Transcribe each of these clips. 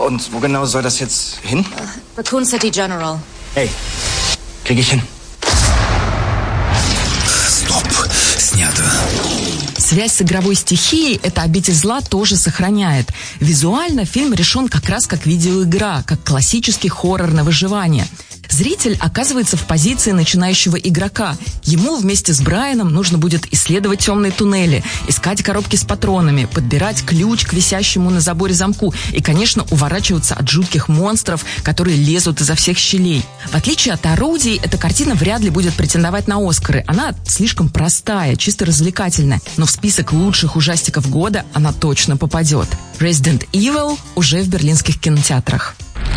Und wo genau soll das jetzt hin? Raccoon City General. Hey, krieg ich hin. Стоп, снято. Связь с игровой стихией эта «Обитель зла» тоже сохраняет. Визуально фильм решен как раз как видеоигра, как классический хоррор на выживание. Зритель оказывается в позиции начинающего игрока. Ему вместе с Брайаном нужно будет исследовать темные туннели, искать коробки с патронами, подбирать ключ к висящему на заборе замку и, конечно, уворачиваться от жутких монстров, которые лезут изо всех щелей. В отличие от орудий, эта картина вряд ли будет претендовать на Оскары. Она слишком простая, чисто развлекательная. Но в список лучших ужастиков года она точно попадет. Resident Evil уже в берлинских кинотеатрах.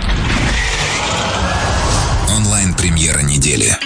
Онлайн-премьера недели.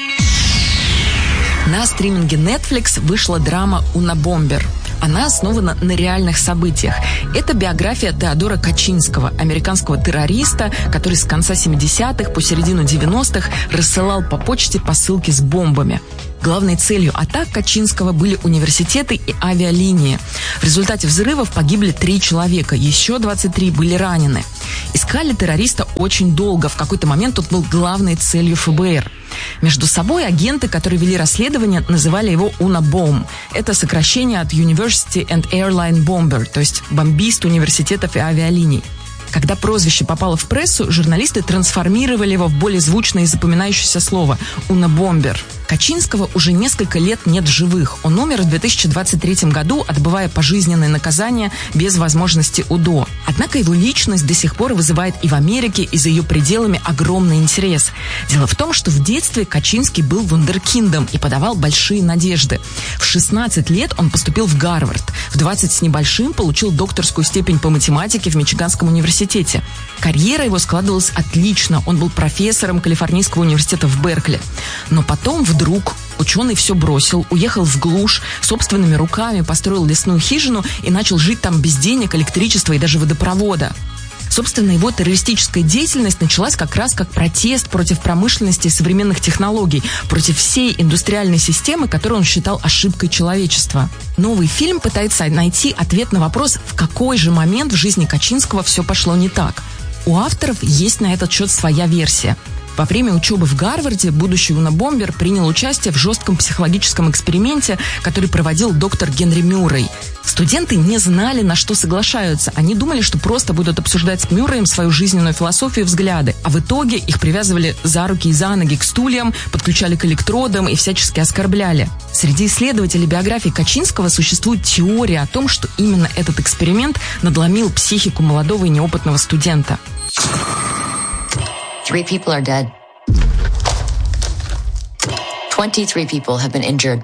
На стриминге Netflix вышла драма «Унабомбер». Она основана на реальных событиях. Это биография Теодора Качинского, американского террориста, который с конца 70-х по середину 90-х рассылал по почте посылки с бомбами. Главной целью атак Качинского были университеты и авиалинии. В результате взрывов погибли 3 человека, еще 23 были ранены. Искали террориста очень долго. В какой-то момент он был главной целью ФБР. Между собой агенты, которые вели расследование, называли его «Унабом». Это сокращение от University and Airline Bomber, то есть бомбист университетов и авиалиний. Когда прозвище попало в прессу, журналисты трансформировали его в более звучное и запоминающееся слово «Унабомбер». Качинского уже несколько лет нет в живых. Он умер в 2023 году, отбывая пожизненное наказание без возможности УДО. Однако его личность до сих пор вызывает и в Америке, и за ее пределами огромный интерес. Дело в том, что в детстве Качинский был вундеркиндом и подавал большие надежды. В 16 лет он поступил в Гарвард. В 20 с небольшим получил докторскую степень по математике в Мичиганском университете. Карьера его складывалась отлично. Он был профессором Калифорнийского университета в Беркли. Но потом вдруг ученый все бросил, уехал в глушь, собственными руками построил лесную хижину и начал жить там без денег, электричества и даже водопровода. Собственно, его террористическая деятельность началась как раз как протест против промышленности и современных технологий, против всей индустриальной системы, которую он считал ошибкой человечества. Новый фильм пытается найти ответ на вопрос, в какой же момент в жизни Качинского все пошло не так. У авторов есть на этот счет своя версия. Во время учебы в Гарварде будущий унабомбер принял участие в жестком психологическом эксперименте, который проводил доктор Генри Мюррей. Студенты не знали, на что соглашаются. Они думали, что просто будут обсуждать с Мюрреем свою жизненную философию и взгляды. А в итоге их привязывали за руки и за ноги к стульям, подключали к электродам и всячески оскорбляли. Среди исследователей биографии Качинского существует теория о том, что именно этот эксперимент надломил психику молодого и неопытного студента. 3 people are dead. 23 people have been injured.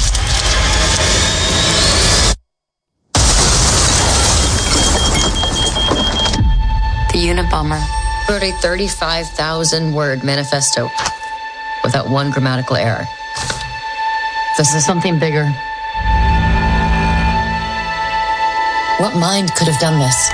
The Unabomber wrote a 35,000-word manifesto without one grammatical error. This is something bigger. What mind could have done this?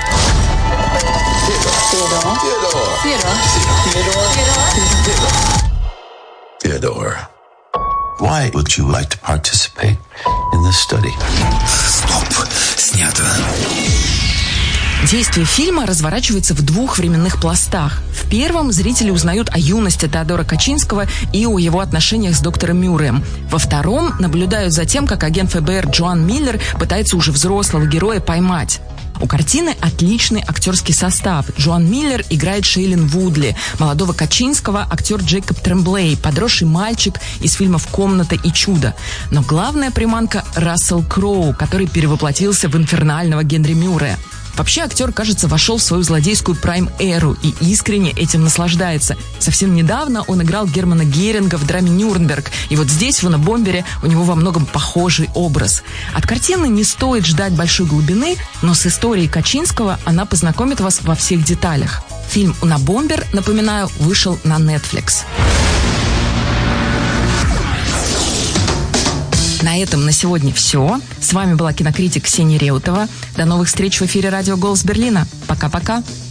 Theodore, why would you like to participate in this study? Стоп, снято. Действие фильма разворачивается в 2 временных пластах. В первом зрители узнают о юности Теодора Качинского и о его отношениях с доктором Мюрреем. Во втором наблюдают за тем, как агент ФБР Джоан Миллер пытается уже взрослого героя поймать. У картины отличный актерский состав. Джоан Миллер играет Шейлин Вудли, молодого Качинского актер Джейкоб Тремблей, подросший мальчик из фильмов «Комната» и «Чудо». Но главная приманка — Рассел Кроу, который перевоплотился в инфернального Генри Мюррея. Вообще актер, кажется, вошел в свою злодейскую прайм-эру и искренне этим наслаждается. Совсем недавно он играл Германа Геринга в драме «Нюрнберг». И вот здесь, в «Унабомбере», у него во многом похожий образ. От картины не стоит ждать большой глубины, но с историей Качинского она познакомит вас во всех деталях. Фильм «Унабомбер», напоминаю, вышел на Netflix. На этом на сегодня все. С вами была кинокритик Ксения Реутова. До новых встреч в эфире радио «Голос Берлина». Пока-пока.